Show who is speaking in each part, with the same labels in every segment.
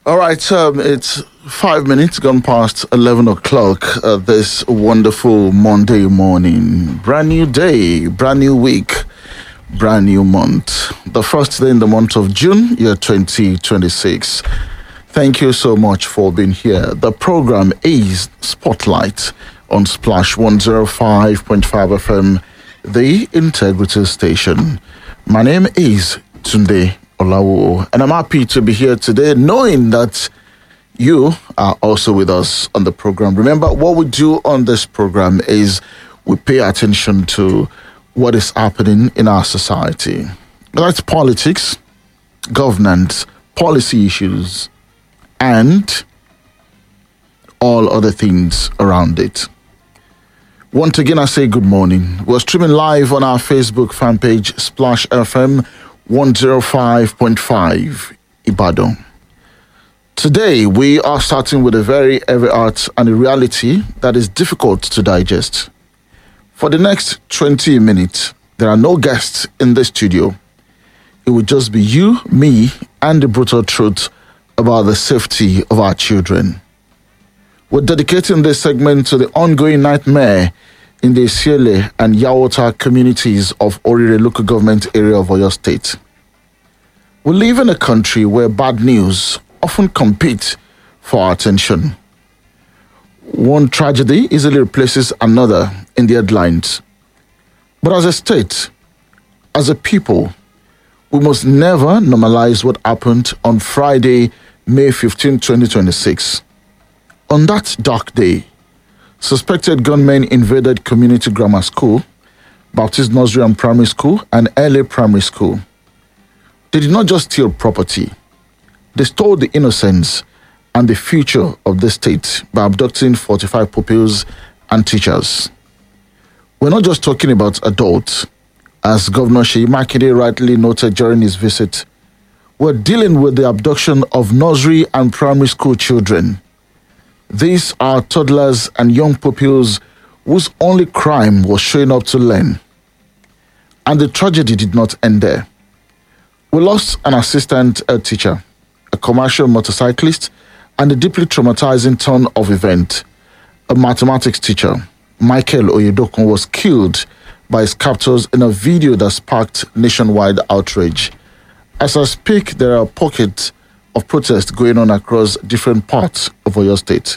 Speaker 1: All right, it's 5 minutes gone past 11 o'clock this wonderful Monday morning. Brand new day, brand new week, brand new month. The first day in the month of June, year 2026. Thank you so much for being here. The program is Spotlight on Splash 105.5 FM, the Integrity Station. My name is Tunde Olawo, and I'm happy to be here today knowing that you are also with us on the program. Remember, what we do on this program is we pay attention to what is happening in our society. That's politics, governance, policy issues, and all other things around it. Once again, I say good morning. We're streaming live on our Facebook fan page, Splash FM 105.5 Ibadan. Today, we are starting with a very heavy heart and a reality that is difficult to digest. For the next 20 minutes, there are no guests in the studio. It will just be you, me, and the brutal truth about the safety of our children. We're dedicating this segment to the ongoing nightmare in the Isiele and Yawota communities of Orire local government area of Oyo State. We live in a country where bad news often compete for our attention. One tragedy easily replaces another in the headlines. But as a state, as a people, we must never normalize what happened on Friday, May 15, 2026. On that dark day, suspected gunmen invaded Community Grammar School, Baptist Nursery and Primary School, and LA Primary School. They did not just steal property. They stole the innocence and the future of the state by abducting 45 pupils and teachers. We're not just talking about adults. As Governor Seyi Makinde rightly noted during his visit, we're dealing with the abduction of nursery and primary school children. These are toddlers and young pupils whose only crime was showing up to learn. And the tragedy did not end there. We lost an assistant teacher, a commercial motorcyclist, and a deeply traumatizing turn of event. A mathematics teacher, Michael Oyedokun, was killed by his captors in a video that sparked nationwide outrage. As I speak, there are pockets of protest going on across different parts of Oyo State.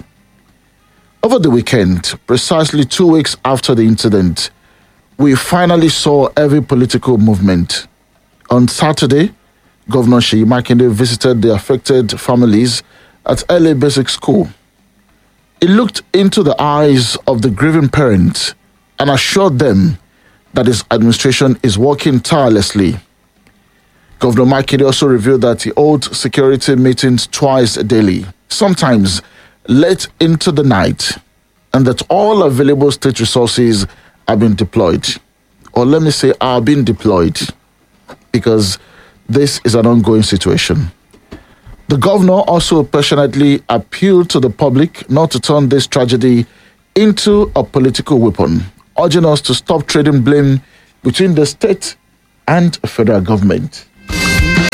Speaker 1: Over the weekend, precisely 2 weeks after the incident, we finally saw every political movement. On Saturday, Governor Seyi Makinde visited the affected families at LA Basic School. He looked into the eyes of the grieving parents and assured them that his administration is working tirelessly. Governor Makinde also revealed that he holds security meetings twice daily, sometimes late into the night, and that all available state resources have been deployed. Or let me say, are being deployed, because this is an ongoing situation. The governor also passionately appealed to the public not to turn this tragedy into a political weapon, urging us to stop trading blame between the state and federal government.